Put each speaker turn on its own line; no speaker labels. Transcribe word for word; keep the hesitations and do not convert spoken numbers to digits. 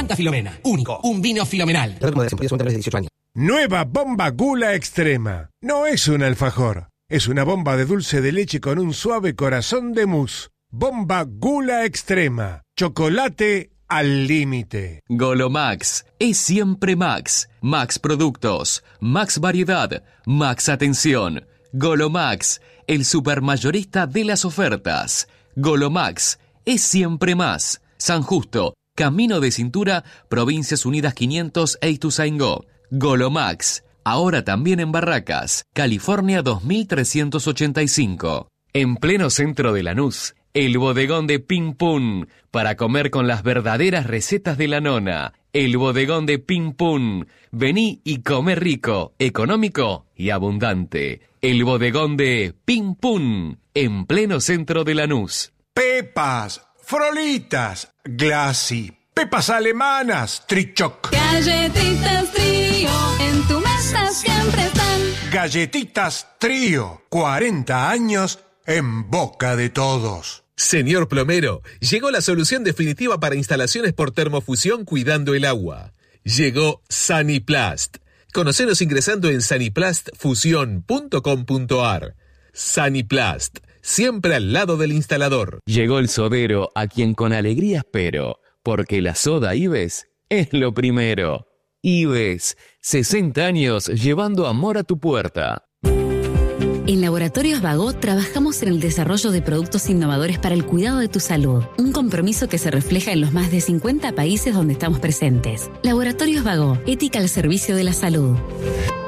Fruta Filomena. Único. Un vino filomenal.
dieciocho años.
Nueva bomba Gula Extrema. No es un alfajor. Es una bomba de dulce de leche con un suave corazón de mousse. Bomba Gula Extrema. Chocolate al límite.
Golomax es siempre Max. Max Productos, Max Variedad, Max Atención. Golomax, el supermayorista de las ofertas. Golomax es siempre más. San Justo, Camino de Cintura, Provincias Unidas quinientos e Ituzaingó. Golomax, ahora también en Barracas, California dos mil trescientos ochenta y cinco. En pleno centro de Lanús, el bodegón de Pim Pum, para comer con las verdaderas recetas de la nona. El bodegón de Pim Pum. Vení y come rico, económico y abundante. El bodegón de Pim Pum, en pleno centro de Lanús.
Pepas, Frolitas, Glassy, pepas alemanas, Trichoc.
Galletitas Trío, en tu mesa siempre están.
Galletitas Trío, cuarenta años en boca de todos.
Señor plomero, llegó la solución definitiva para instalaciones por termofusión cuidando el agua. Llegó Saniplast. Conocenos ingresando en saniplast fusión punto com punto ar. Saniplast, siempre al lado del instalador.
Llegó el sodero a quien con alegría espero, porque la soda Ives es lo primero. Ives, sesenta años llevando amor a tu puerta.
En Laboratorios Vago trabajamos en el desarrollo de productos innovadores para el cuidado de tu salud, un compromiso que se refleja en los más de cincuenta países donde estamos presentes. Laboratorios Vago, ética al servicio de la salud.